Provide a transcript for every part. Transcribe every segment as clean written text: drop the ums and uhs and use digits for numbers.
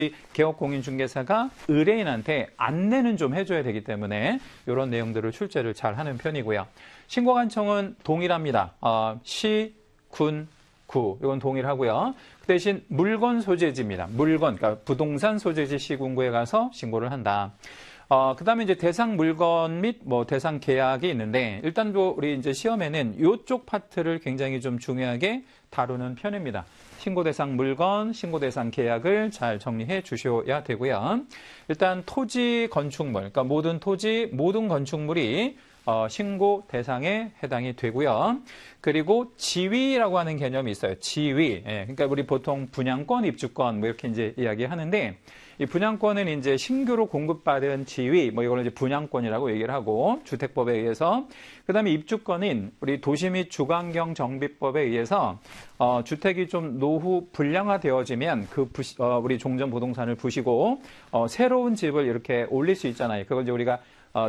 개업공인중개사가 의뢰인한테 안내는 좀 해줘야 되기 때문에 이런 내용들을 출제를 잘 하는 편이고요. 신고관청은 동일합니다. 시, 군, 구 이건 동일하고요. 그 대신 물건 소재지입니다. 물건, 그러니까 부동산 소재지 시군구에 가서 신고를 한다. 그 다음에 이제 대상 물건 및 뭐 대상 계약이 있는데, 일단 우리 이제 시험에는 이쪽 파트를 굉장히 좀 중요하게 다루는 편입니다. 신고 대상 물건, 신고 대상 계약을 잘 정리해 주셔야 되고요. 일단 토지 건축물, 그러니까 모든 토지, 모든 건축물이 신고 대상에 해당이 되고요. 그리고 지위라고 하는 개념이 있어요. 지위. 예, 그러니까 우리 보통 분양권, 입주권 뭐 이렇게 이제 이야기하는데, 이 분양권은 이제 신규로 공급받은 지위, 뭐 이걸 이제 분양권이라고 얘기를 하고, 주택법에 의해서. 그 다음에 입주권은 우리 도시 및 주거환경 정비법에 의해서 주택이 좀 노후 불량화되어지면 우리 종전 부동산을 부시고 새로운 집을 이렇게 올릴 수 있잖아요. 그걸 이제 우리가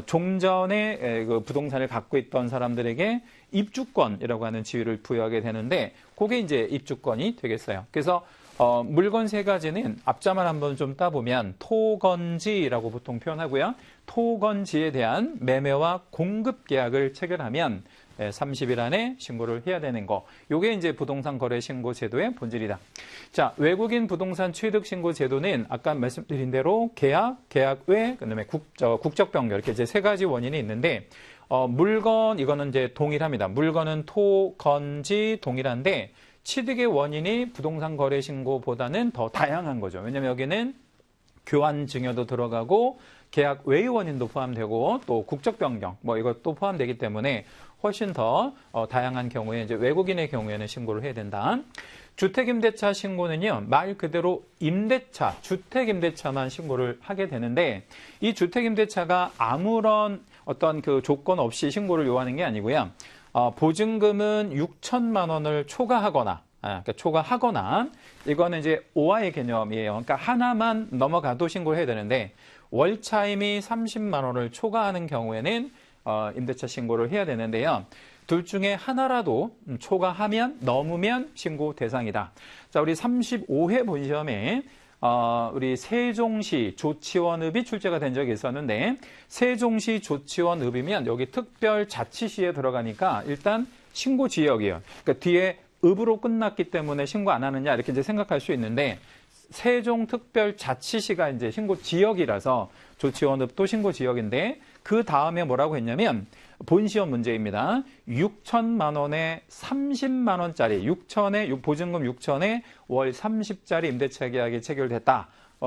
종전에 그 부동산을 갖고 있던 사람들에게 입주권이라고 하는 지위를 부여하게 되는데, 그게 이제 입주권이 되겠어요. 그래서 물건 세 가지는 앞자만 한번 좀 따보면 토건지라고 보통 표현하고요. 토건지에 대한 매매와 공급 계약을 체결하면 30일 안에 신고를 해야 되는 거. 요게 이제 부동산 거래 신고 제도의 본질이다. 자, 외국인 부동산 취득 신고 제도는 아까 말씀드린 대로 계약, 계약 외, 그다음에 국적 변경 이렇게 이제 세 가지 원인이 있는데, 물건 이거는 이제 동일합니다. 물건은 토건지 동일한데, 취득의 원인이 부동산 거래 신고보다는 더 다양한 거죠. 왜냐면 여기는 교환 증여도 들어가고 계약 외의 원인도 포함되고 또 국적 변경 뭐 이것도 포함되기 때문에 훨씬 더 다양한 경우에 이제 외국인의 경우에는 신고를 해야 된다. 주택임대차 신고는요, 말 그대로 임대차, 주택임대차만 신고를 하게 되는데, 이 주택임대차가 아무런 어떤 그 조건 없이 신고를 요하는 게 아니고요. 보증금은 6천만 원을 초과하거나, 그러니까 초과하거나, 이거는 이제 오하의 개념이에요. 그러니까 하나만 넘어가도 신고를 해야 되는데, 월차임이 30만 원을 초과하는 경우에는 임대차 신고를 해야 되는데요. 둘 중에 하나라도 초과하면, 넘으면 신고 대상이다. 자, 우리 35회 본시험에 우리 세종시 조치원읍이 출제가 된 적이 있었는데, 세종시 조치원읍이면 여기 특별자치시에 들어가니까 일단 신고 지역이에요. 그러니까 뒤에 읍으로 끝났기 때문에 신고 안 하느냐 이렇게 이제 생각할 수 있는데, 세종특별자치시가 이제 신고 지역이라서 조치원읍도 신고 지역인데, 그 다음에 뭐라고 했냐면 본시험 문제입니다. 6천만 원에 30만 원짜리, 6천에 보증금 6천에 월 30짜리 임대차 계약이 체결됐다.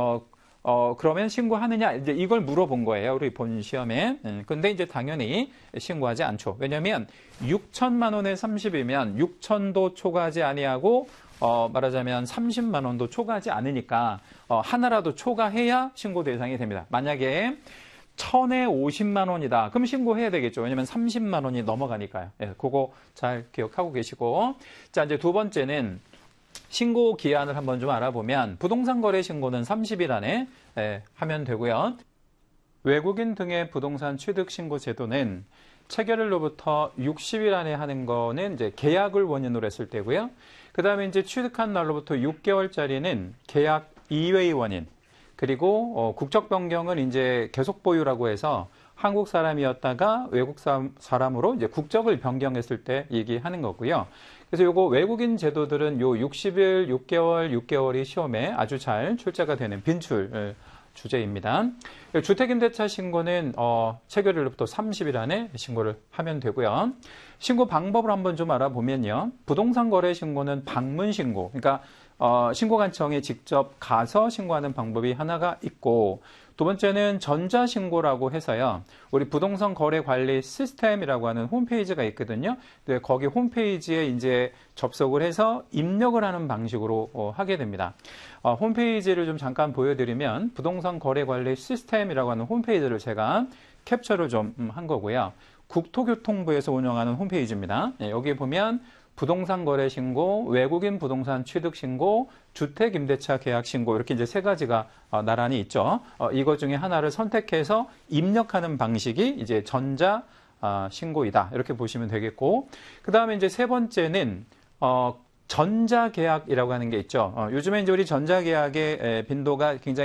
그러면 신고하느냐? 이제 이걸 물어본 거예요. 우리 본 시험에. 근데 이제 당연히 신고하지 않죠. 왜냐면 6천만 원에 30이면 6천도 초과하지 아니하고 말하자면 30만 원도 초과하지 않으니까 하나라도 초과해야 신고 대상이 됩니다. 만약에 1000에 50만 원이다. 그럼 신고해야 되겠죠. 왜냐면 30만 원이 넘어가니까요. 예, 그거 잘 기억하고 계시고. 자, 이제 두 번째는 신고 기한을 한번 좀 알아보면, 부동산 거래 신고는 30일 안에 하면 되고요. 외국인 등의 부동산 취득 신고 제도는 체결일로부터 60일 안에 하는 거는 이제 계약을 원인으로 했을 때고요. 그 다음에 이제 취득한 날로부터 6개월짜리는 계약 이외의 원인, 그리고 국적 변경은 이제 계속 보유라고 해서 한국 사람이었다가 외국 사람으로 이제 국적을 변경했을 때 얘기하는 거고요. 그래서 요거 외국인 제도들은 요 60일, 6개월이 시험에 아주 잘 출제가 되는 빈출 주제입니다. 주택임대차 신고는 체결일로부터 30일 안에 신고를 하면 되고요. 신고 방법을 한번 좀 알아보면요. 부동산 거래 신고는 방문 신고, 그러니까 신고관청에 직접 가서 신고하는 방법이 하나가 있고, 두 번째는 전자신고라고 해서요. 우리 부동산 거래 관리 시스템이라고 하는 홈페이지가 있거든요. 네, 거기 홈페이지에 이제 접속을 해서 입력을 하는 방식으로 하게 됩니다. 홈페이지를 좀 잠깐 보여드리면, 부동산 거래 관리 시스템이라고 하는 홈페이지를 제가 캡처를 좀 한 거고요. 국토교통부에서 운영하는 홈페이지입니다. 네, 여기 보면 부동산 거래 신고, 외국인 부동산 취득 신고, 주택 임대차 계약 신고, 이렇게 이제 세 가지가 나란히 있죠. 이것 중에 하나를 선택해서 입력하는 방식이 이제 전자 신고이다. 이렇게 보시면 되겠고, 그 다음에 이제 세 번째는 전자계약이라고 하는 게 있죠. 요즘에 이제 우리 전자계약의 빈도가 굉장히